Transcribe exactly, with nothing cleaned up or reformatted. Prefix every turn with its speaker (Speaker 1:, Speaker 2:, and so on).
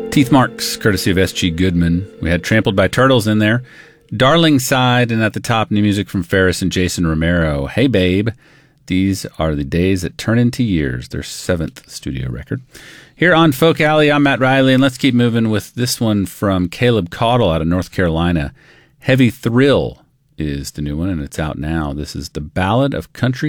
Speaker 1: Teeth Marks, courtesy of S G Goodman. We had Trampled by Turtles in there. Darling Side, and at the top, new music from Ferris and Jason Romero. Hey Babe, These Are the Days That Turn Into Years, their seventh studio record. Here on Folk Alley, I'm Matt Riley, and let's keep moving with this one from Caleb Caudle out of North Carolina. Heavy Thrill is the new one, and it's out now. This is The Ballad of Country